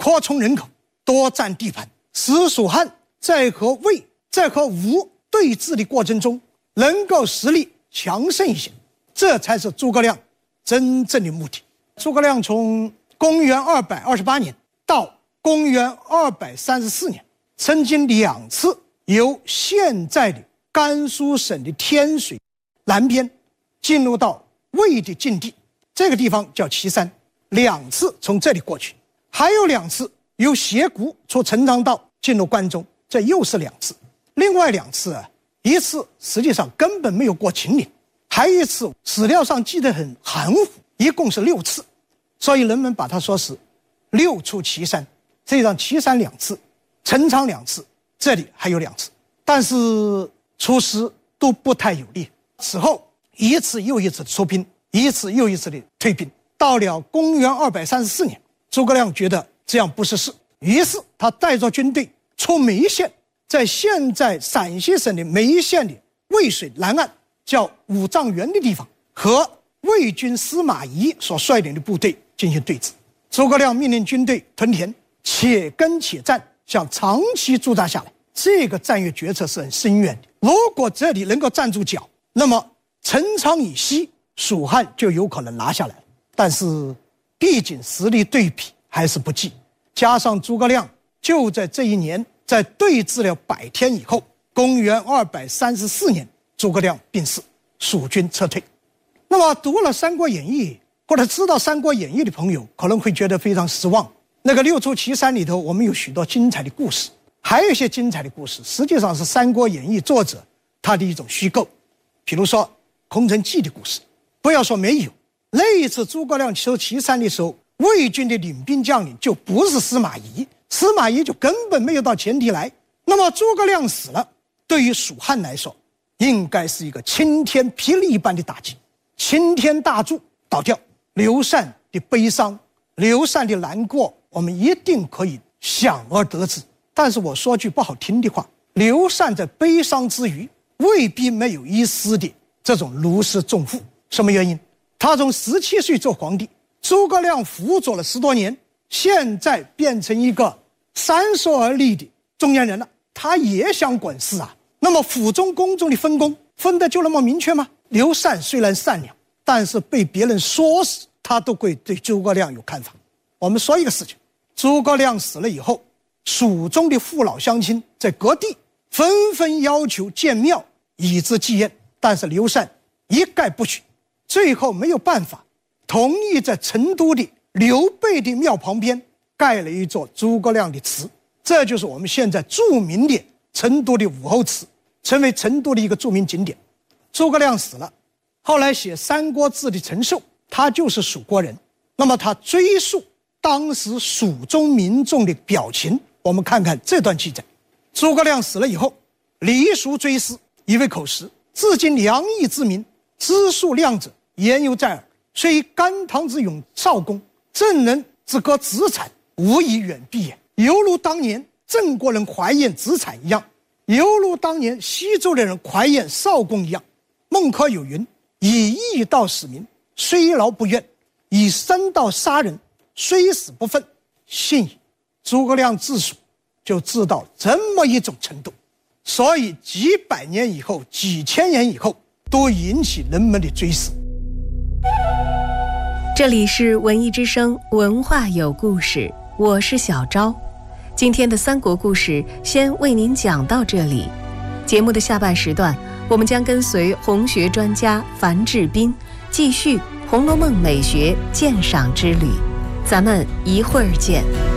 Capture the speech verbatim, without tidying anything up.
扩充人口，多占地盘，使蜀汉在和魏、在和吴对峙的过程中，能够实力强盛一些，这才是诸葛亮真正的目的。诸葛亮从公元二百二十八年到公元二百三十四年，曾经两次由现在的甘肃省的天水南边进入到魏的境地，这个地方叫岐山，两次从这里过去，还有两次由斜谷出陈仓道进入关中，这又是两次。另外两次啊，一次实际上根本没有过秦岭，还有一次史料上记得很含糊，一共是六次，所以人们把它说是六出祁山。实际上祁山两次，陈仓两次，这里还有两次，但是出师都不太有力。此后一次又一次出兵，一次又一次的退兵，到了公元二百三十四年，诸葛亮觉得这样不是事，于是他带着军队出眉县，在现在陕西省的眉县的渭水南岸叫五丈原的地方，和魏军司马懿所率领的部队进行对峙。诸葛亮命令军队屯田，且跟且战，想长期驻扎下来。这个战略决策是很深远的。如果这里能够站住脚，那么陈仓以西蜀汉就有可能拿下来了。但是毕竟实力对比还是不济，加上诸葛亮就在这一年，在对峙了百天以后，公元二百三十四年，诸葛亮病逝，蜀军撤退。那么读了《三国演义》或者知道《三国演义》的朋友可能会觉得非常失望。那个六出祁山里头，我们有许多精彩的故事，还有一些精彩的故事实际上是《三国演义》作者他的一种虚构。比如说空城计的故事，不要说没有，那一次诸葛亮出祁山的时候，魏军的领兵将领就不是司马懿，司马懿就根本没有到前提来。那么诸葛亮死了，对于蜀汉来说应该是一个晴天霹雳一般的打击，擎天大柱倒掉，刘禅的悲伤，刘禅的难过，我们一定可以想而得知。但是我说句不好听的话，刘禅在悲伤之余未必没有一丝的这种如释重负。什么原因？他从十七岁做皇帝，诸葛亮辅佐了十多年，现在变成一个三十而立的中年人了，他也想管事啊。那么府中宫中的分工分的就那么明确吗？刘禅虽然善良，但是被别人说死，他都会对诸葛亮有看法。我们说一个事情，诸葛亮死了以后，蜀中的父老乡亲在各地纷纷要求建庙以资祭奠，但是刘禅一概不许，最后没有办法，同意在成都的刘备的庙旁边盖了一座诸葛亮的祠，这就是我们现在著名的成都的武侯祠，成为成都的一个著名景点。诸葛亮死了，后来写《三国志》的陈寿，他就是蜀国人，那么他追溯当时蜀中民众的表情，我们看看这段记载。诸葛亮死了以后，黎叔追思，一位口实，至今良义之民，知数量者言犹在耳，虽甘棠之勇少公，郑人之割子产，无以远避也。犹如当年郑国人怀念子产一样，犹如当年西周的人怀念少公一样。孟轲有云：以义道使民，虽劳不怨；以身道杀人，虽死不愤。信矣。诸葛亮治蜀就治到这么一种程度，所以几百年以后，几千年以后，都引起人们的追思。 这里是文艺之声，文化有故事，我是小昭。今天的三国故事先为您讲到这里。节目的下半时段，我们将跟随红学专家樊志斌继续《红楼梦》美学鉴赏之旅，咱们一会儿见。